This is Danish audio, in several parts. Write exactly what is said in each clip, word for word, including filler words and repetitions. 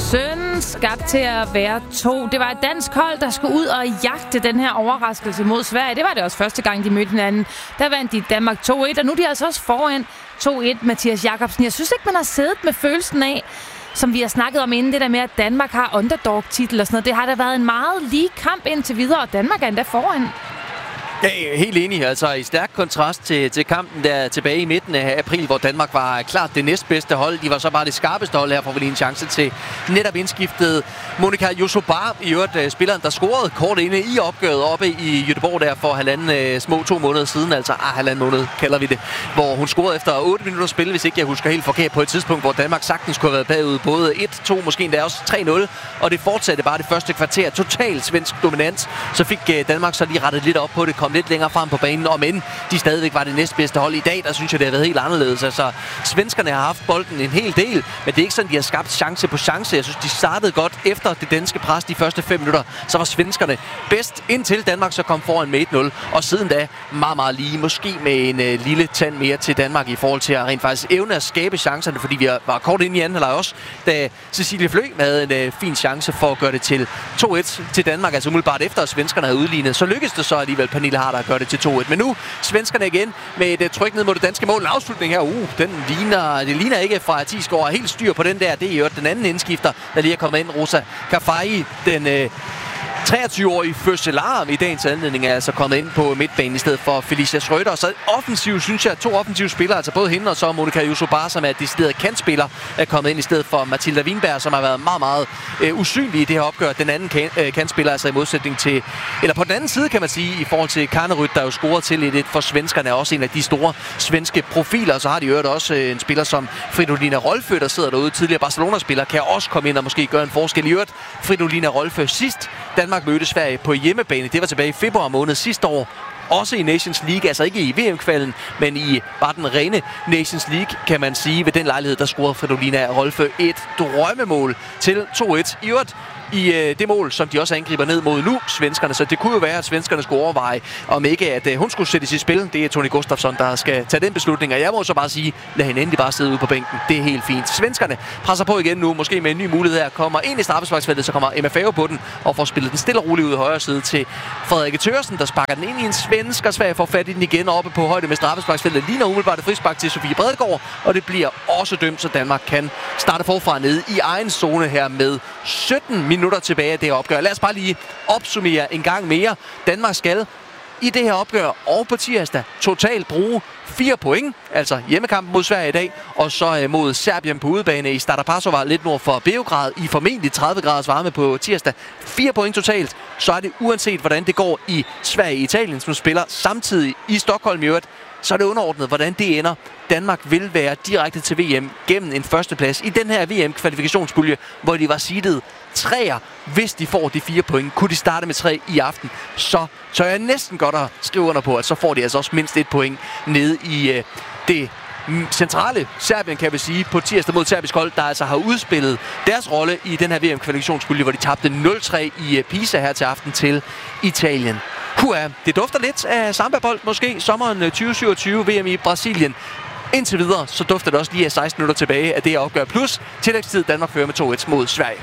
søn, skabt til at være to. Det var et dansk hold, der skulle ud og jagte den her overraskelse mod Sverige. Det var det også første gang, de mødte hinanden. Der vandt de Danmark to et, og nu er de altså også foran to et, Mathias Jakobsen. Jeg synes ikke, man har siddet med følelsen af, som vi har snakket om inden, det der med, at Danmark har underdog-titel og sådan noget. Det har da været en meget lige kamp indtil videre, og Danmark er endda foran. Ja, helt enig. Altså i stærk kontrast til, til kampen der tilbage i midten af april, hvor Danmark var klart det næstbedste hold. De var så bare det skarpeste hold her, for at lige en chance til netop indskiftet Monika Josobar, i øvrigt spilleren, der scorede kort inde i opgøret oppe i Göteborg der for halvanden små to måneder siden. Altså ah, halvanden måned kalder vi det. Hvor hun scorede efter otte minutter spil, hvis ikke jeg husker helt forkert, på et tidspunkt, hvor Danmark sagtens kunne have været bagud både et to, måske endda også tre nul. Og det fortsatte bare det første kvarter. Totalt svensk dominans. Så fik Danmark så lige rettet lidt op på det, kom lidt længere frem på banen, og men de stadigvæk var det næstbedste hold i dag, der synes jeg, det har været helt anderledes. Altså, svenskerne har haft bolden en hel del, men det er ikke sådan, de har skabt chance på chance. Jeg synes, de startede godt efter det danske pres de første fem minutter. Så var svenskerne bedst, indtil Danmark så kom foran med et nul, og siden da meget, meget lige. Måske med en uh, lille tand mere til Danmark i forhold til at rent faktisk evne at skabe chancerne, fordi vi var kort inde i anden halvleg også, da Cecilie Flø havde en uh, fin chance for at gøre det til to et til Danmark, altså umiddelbart efter at svenskerne havde udlignet. Så lykkedes det så alligevel Pernille Harder at gøre det til to et. Men nu svenskerne igen med et uh, tryk ned mod det danske mål. En afslutning her, uh, den ligner, det ligner ikke fra Tisgaard er helt styr på den der. Det er jo den anden indskifter, der lige er kommet ind. Rosa Kafai, den uh, treogtyve-årige fødselar i dagens anledning er altså kommet ind på midtbanen i stedet for Felicia Schrøder. Så offensiv, synes jeg, to offensive spillere, altså både hende og så Monika Josobar, som er decideret kantspiller, er kommet ind i stedet for Mathilda Winberg, som har været meget, meget øh, usynlig i det her opgør. Den anden kan, øh, kantspiller, altså i modsætning til, eller på den anden side kan man sige, i forhold til Karnerud, der jo scorer til et for svenskerne, er også en af de store svenske profiler. Så har de jo også øh, en spiller som Fridolina Rolfö, der sidder derude, tidligere Barcelona-spiller, kan også komme ind og måske gøre en forskel. I øvrigt, Fridolina Rolfö sidst Danmark mødte Sverige på hjemmebane. Det var tilbage i februar måned sidste år. Også i Nations League, altså ikke i V M-kvalden, men i bare den rene Nations League, kan man sige. Ved den lejlighed, der scorede Fridolina Rolfö et drømmemål til to et. I øvrigt i øh, det mål, som de også angriber ned mod nu, svenskerne. Så det kunne jo være, at svenskerne skulle overveje, om ikke at øh, hun skulle sættes i spil. Det er Toni Gustafsson, der skal tage den beslutning. Og jeg må så bare sige, lad hende endelig bare sidde ude på bænken. Det er helt fint. Svenskerne presser på igen nu, måske med en ny mulighed her. Kommer ind i straffesparksfeltet, så kommer Emma Fave på den og får spillet den stille og roligt ud i højre side til Frederikke Thørsen, der sparker den ind i en svensk, og Sverige får fat i den igen oppe på højde med straffesparksfeltet. Ligner umiddelbart et frispark til Sofie Bredegaard, og det bliver også dømt, så Danmark kan starte forfra nede i egen zone her med sytten minutter tilbage af det her opgør. Lad os bare lige opsummere en gang mere. Danmark skal i det her opgør og på tirsdag totalt bruge fire point, altså hjemmekampen mod Sverige i dag, og så mod Serbien på udebane i Stara Pazova, lidt nord for Beograd, i formentlig tredive graders varme på tirsdag. Fire point totalt, så er det uanset hvordan det går i Sverige og Italien, som spiller samtidig i Stockholm i øvrigt, så er det underordnet, hvordan det ender. Danmark vil være direkte til V M gennem en førsteplads i den her V M-kvalifikationspulje, hvor de var seedet treer, hvis de får de fire point. Kunne de starte med tre i aften, så tør jeg næsten godt at skrive under på, at så får de altså også mindst et point nede i øh, det centrale Serbien, kan vi sige, på tirsdag mod serbisk hold, der altså har udspillet deres rolle i den her V M-kvalifikationspulje, hvor de tabte nul tre i Pisa her til aften til Italien. Hua, det dufter lidt af samba-bold måske, sommeren tyve syvogtyve, V M i Brasilien. Indtil videre, så dufter det også lige af seksten minutter tilbage af det her opgør, plus tillægstid Danmark fører med to et mod Sverige.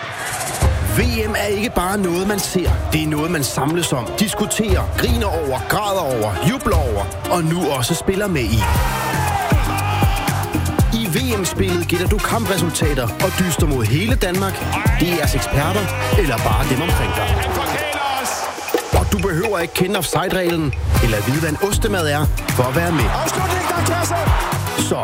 V M er ikke bare noget, man ser. Det er noget, man samles om, diskuterer, griner over, græder over, jubler over og nu også spiller med i. I V M-spillet gætter du kampresultater og dyster mod hele Danmark, D R's eksperter eller bare dem omkring dig. Og du behøver ikke kende offside-reglen eller vide, hvad en ostemad er for at være med. Så